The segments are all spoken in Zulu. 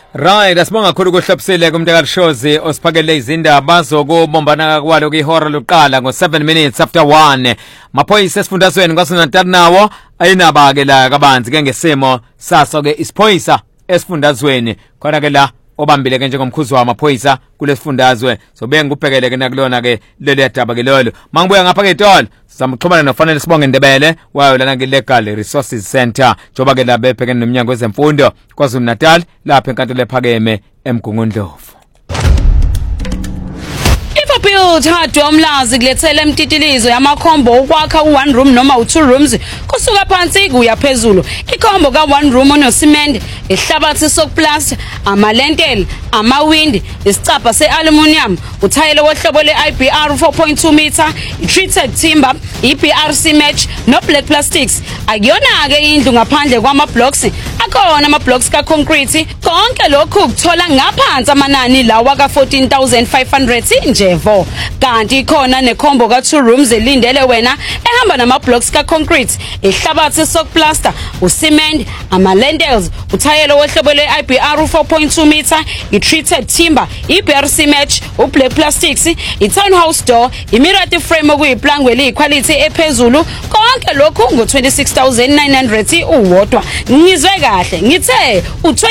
Right, asibonga kakhulu kuhlophisile kumntakali Shozi osiphakele izindaba zokubombana kwalo kwihora lokuqala ngo7 minutes after 1. Maphoyisa esifundazweni kwaSoNatal nawo ayinaba ke la kabanzi ke ngesimo saso ke isiphoyisa esifundazweni khona ke la obambile ke njengomkhuzi wamaphoyisa kulesifundazwe sobe ngubhekele ke nakulona ke leli daba ke lolo mangibuya ngapha ke etolo samxhumana nofanele sibonge Ndebele wayo lana ke Legal Resources Center joba ke labe bhekene nomnyango wezemfundo kwaZulu-Natal lapha enkantolo ephakeme eMgungundlovu. Build hardware umlazi kulethela emtitilizo yamakhombo ukwakha u1 room noma u2 rooms kusuka phansi kuya phezulu. Ikhombo ka1 room onosimende, ihlabathi sokuplasta, amalentel, amawindi, isicapha sealuminium, uthayelo wohlobo leIBR 4.2 meter, treated timber, EPRC match no black plastics. Akuyona ke indlu ngaphandle kwama blocks, akhona ama blocks ka concrete. Konke lokhu kuthola ngaphansi amanani lawa ka 14500 injevo. Kanti khona nekhombo ka2 rooms elindele wena ehamba nama blocks ka concrete, ihlabathi sokuplasta, ucement, amalentels, uthayelo wohlobo leIBR 4.2 meter, treated timber, EPRC match, ublack plastics, townhouse door, imirati frame okuyiplangwe liquality ephezulu. Konke lokhu ngo26900 uwodwa. Ngizwe kahle ngithe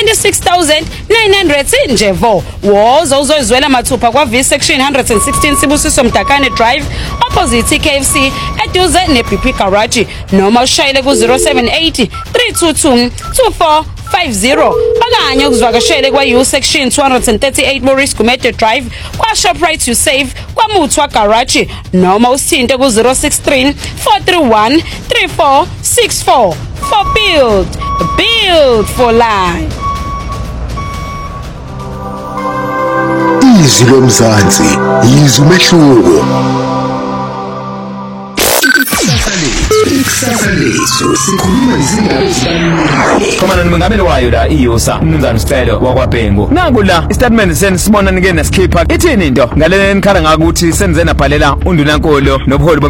u26900 njevo. Wozo uzozwela mathupha kwa V section 116 Sibusiso Mtakane Drive opposite KFC eduze neBP Garage noma ushayele ku 0780 322 2450 okanye ukuzwakashele kwa U section 238 Maurice Gumede Drive kwa Shoprite uSave kwa Muthwa Garage noma usithinte ku 063 431 3464 for build for life. Izwi lomzansi, izwi umehluko. Ikusasa sikhuluma izindaba ezibalulekile. Khona nimengabelo wayo la iYusa umnumzana Sicelo wakwaBhengu. Nangu la istatement senisibona nike nesikhipha. Ithini into? Ngalena nikhala ngakuthi senze nabhalela undunankolo nobuholi